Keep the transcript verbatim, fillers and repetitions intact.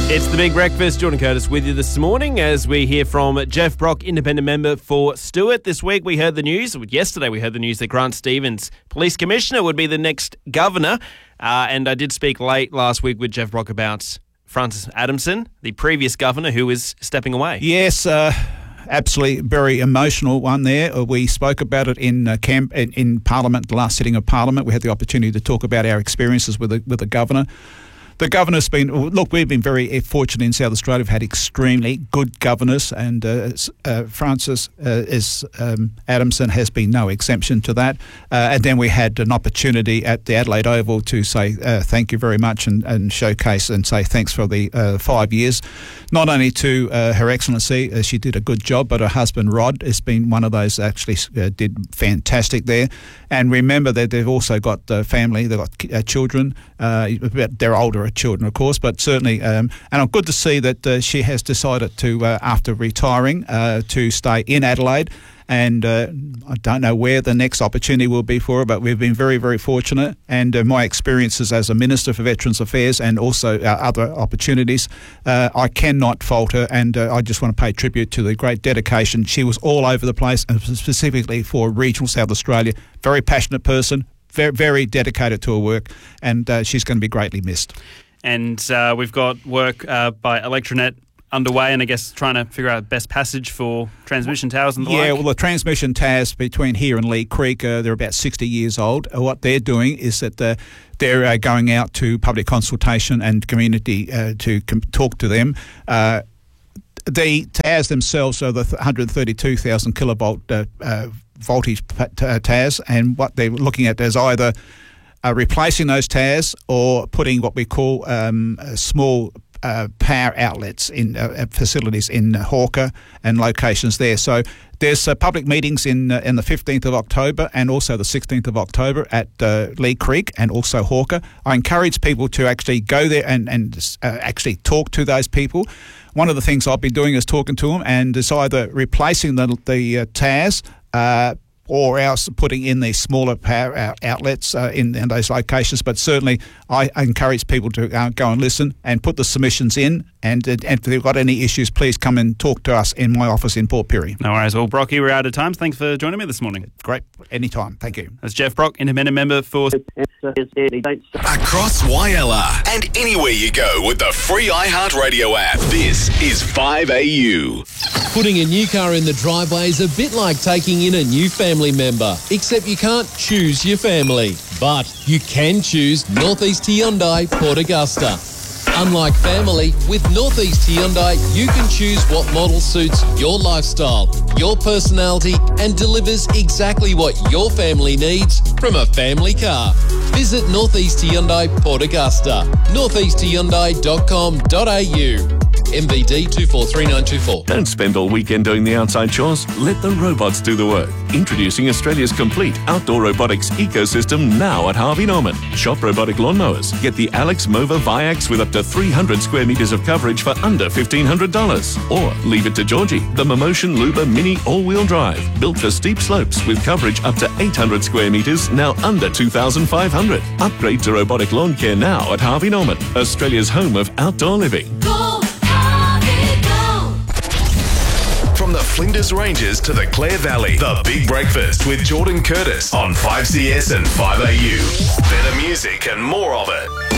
It's the Big Breakfast. Jordan Curtis with you this morning as we hear from Jeff Brock, independent member for Stewart. This week we heard the news, yesterday we heard the news that Grant Stevens, police commissioner, would be the next governor. Uh, and I did speak late last week with Jeff Brock about Francis Adamson, the previous governor who is stepping away. Yes, uh, absolutely very emotional one there. We spoke about it in uh, camp in, in Parliament, the last sitting of Parliament. We had the opportunity to talk about our experiences with the, with the governor. The governor's been, look, we've been very fortunate in South Australia. We've had extremely good governors, and uh, uh, Francis uh, is, um, Adamson has been no exemption to that. Uh, and then we had an opportunity at the Adelaide Oval to say uh, thank you very much and, and showcase and say thanks for the uh, five years. Not only to uh, Her Excellency, uh, she did a good job, but her husband Rod has been one of those that actually uh, did fantastic there. And remember that they've also got uh, family, they've got uh, children. Uh, they're older children, of course, but certainly, um, and I'm good to see that uh, she has decided to, uh, after retiring, uh, to stay in Adelaide. And uh, I don't know where the next opportunity will be for her, but we've been very, very fortunate. And uh, my experiences as a Minister for Veterans Affairs and also uh, other opportunities, uh, I cannot fault her. And uh, I just want to pay tribute to the great dedication. She was all over the place, and specifically for regional South Australia. Very passionate person, very, very dedicated to her work, and uh, she's going to be greatly missed. And uh, we've got work uh, by Electronet underway, and I guess trying to figure out best passage for transmission towers and the yeah, like. well, the transmission towers between here and Lee Creek, uh, they're about sixty years old. Uh, what they're doing is that uh, they're uh, going out to public consultation and community uh, to com- talk to them. Uh, the towers themselves are the one hundred thirty-two thousand kilovolt uh, uh, voltage t- towers, and what they're looking at is either uh, replacing those towers or putting what we call um, a small Uh, power outlets in uh, facilities in uh, Hawker and locations there. So there's uh, public meetings in uh, in the fifteenth of October and also the sixteenth of October at uh, Lee Creek and also Hawker. I encourage people to actually go there and, and uh, actually talk to those people. One of the things I've been doing is talking to them, and it's either replacing the, the uh, towers uh, or else putting in these smaller power outlets uh, in, in those locations. But certainly I encourage people to uh, go and listen and put the submissions in. And, and if they've got any issues, please come and talk to us in my office in Port Pirie. No worries. Well, Brocky, we're out of time. Thanks for joining me this morning. Great. Anytime. Thank you. That's Jeff Brock, independent member for across Y L R and anywhere you go with the free iHeartRadio app. This is five A U. Putting a new car in the driveway is a bit like taking in a new family member, except you can't choose your family. But you can choose Northeast Hyundai Port Augusta. Unlike family, with Northeast Hyundai, you can choose what model suits your lifestyle, your personality, and delivers exactly what your family needs from a family car. Visit Northeast Hyundai Port Augusta, northeast hyundai dot com dot a u. M V D two four three nine two four. Don't spend all weekend doing the outside chores. Let the robots do the work. Introducing Australia's complete outdoor robotics ecosystem now at Harvey Norman. Shop robotic lawnmowers. Get the Alex Mova Viax with up to three hundred square metres of coverage for under fifteen hundred dollars. Or leave it to Georgie, the Momotion Luba Mini all-wheel drive. Built for steep slopes with coverage up to eight hundred square metres, now under two thousand five hundred. Upgrade to robotic lawn care now at Harvey Norman, Australia's home of outdoor living. Go, Harvey, go! From the Flinders Ranges to the Clare Valley, the Big Breakfast with Jordan Curtis on five C S and five A U. Better music and more of it.